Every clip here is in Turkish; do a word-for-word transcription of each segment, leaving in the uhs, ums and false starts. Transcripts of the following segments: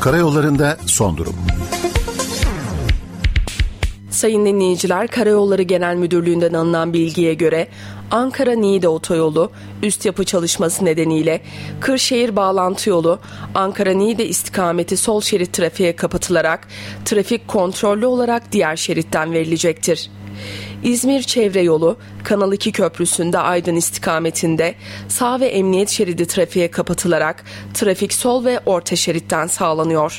Karayollarında son durum. Sayın dinleyiciler, Karayolları Genel Müdürlüğü'nden alınan bilgiye göre Ankara-Niğde otoyolu üst yapı çalışması nedeniyle Kırşehir bağlantı yolu Ankara-Niğde istikameti sol şerit trafiğe kapatılarak trafik kontrollü olarak diğer şeritten verilecektir. İzmir Çevre Yolu Kanal iki Köprüsü'nde Aydın istikametinde sağ ve emniyet şeridi trafiğe kapatılarak trafik sol ve orta şeritten sağlanıyor.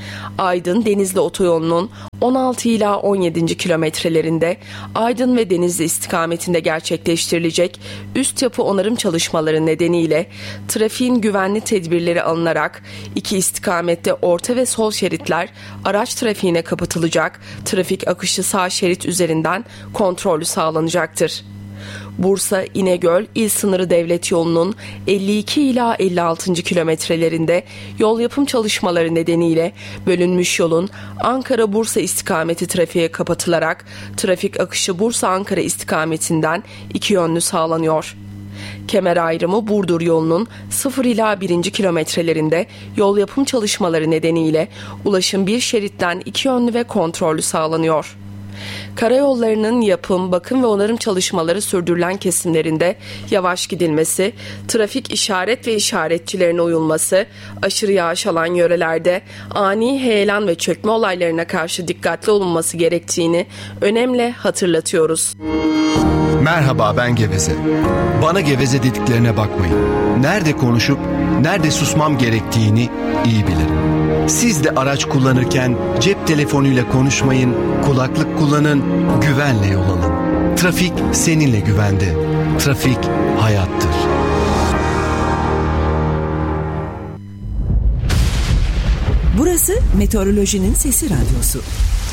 Aydın Denizli otoyolunun on altı ila on yedinci kilometrelerinde Aydın ve Denizli istikametinde gerçekleştirilecek üst yapı onarım çalışmaları nedeniyle trafiğin güvenli tedbirleri alınarak iki istikamette orta ve sol şeritler araç trafiğine kapatılacak, trafik akışı sağ şerit üzerinden kontrollü sağlanacaktır. Bursa İnegöl İl Sınırı Devlet Yolu'nun elli iki ila elli altıncı kilometrelerinde yol yapım çalışmaları nedeniyle bölünmüş yolun Ankara-Bursa istikameti trafiğe kapatılarak trafik akışı Bursa-Ankara istikametinden iki yönlü sağlanıyor. Kemer ayrımı Burdur yolunun sıfır ila birinci kilometrelerinde yol yapım çalışmaları nedeniyle ulaşım bir şeritten iki yönlü ve kontrollü sağlanıyor. Karayollarının yapım, bakım ve onarım çalışmaları sürdürülen kesimlerinde yavaş gidilmesi, trafik işaret ve işaretçilerine uyulması, aşırı yağış alan yörelerde ani heyelan ve çökme olaylarına karşı dikkatli olunması gerektiğini önemli hatırlatıyoruz. Merhaba, ben Geveze. Bana geveze dediklerine bakmayın. Nerede konuşup nerede susmam gerektiğini iyi bilirim. Siz de araç kullanırken cep telefonuyla konuşmayın, kulaklık kullanın, güvenle yol alın. Trafik seninle güvende. Trafik hayattır. Burası Meteorolojinin Sesi Radyosu.